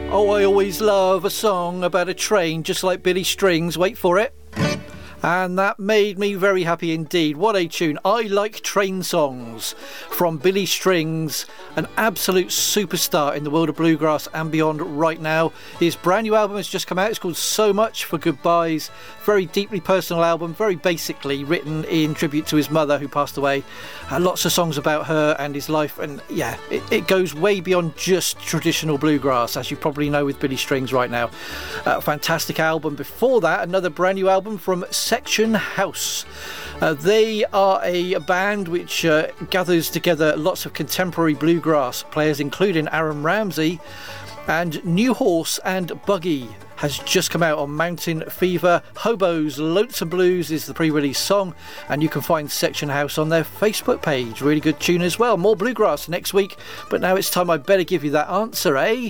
Oh, I always love a song about a train, just like Billy Strings. Wait for it. And that made me very happy indeed. What a tune. I like train songs from Billy Strings, an absolute superstar in the world of bluegrass and beyond right now. His brand new album has just come out. It's called So Much for Goodbyes. Very deeply personal album, very basically written in tribute to his mother who passed away. Lots of songs about her and his life, and yeah, it goes way beyond just traditional bluegrass, as you probably know with Billy Strings right now. Fantastic album. Before that, another brand new album from Section House. They are a band which gathers together lots of contemporary bluegrass players, including Aaron Ramsey, and New Horse and Buggy has just come out on Mountain Fever. Hobo's Lonesome Blues is the pre-release song, and you can find Section House on their Facebook page. Really good tune as well. More bluegrass next week, but now it's time I better give you that answer, eh?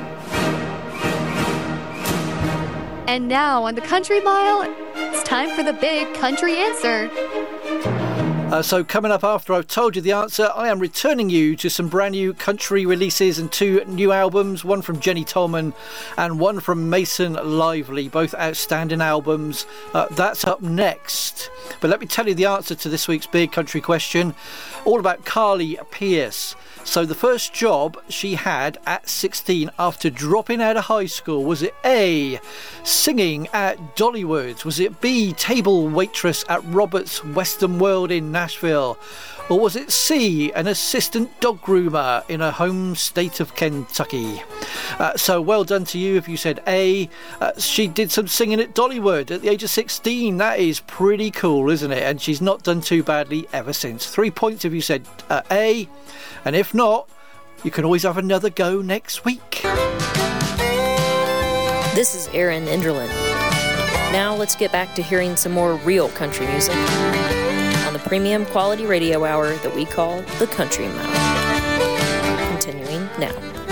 And now on the Country Mile, it's time for the big country answer. So coming up after I've told you the answer, I am returning you to some brand new country releases and 2 new albums, one from Jenny Tolman and one from Mason Lively, both outstanding albums. That's up next. But let me tell you the answer to this week's big country question, all about Carly Pearce. So the first job she had at 16 after dropping out of high school, was it A, singing at Dollywood? Was it B, table waitress at Robert's Western World in Nashville? Or was it C, an assistant dog groomer in her home state of Kentucky? So well done to you if you said A. She did some singing at Dollywood at the age of 16. That is pretty cool, isn't it? And she's not done too badly ever since. 3 points if you said A. And if not, you can always have another go next week. This is Erin Enderlin. Now let's get back to hearing some more real country music on the premium quality radio hour that we call the Country Mile. Continuing now.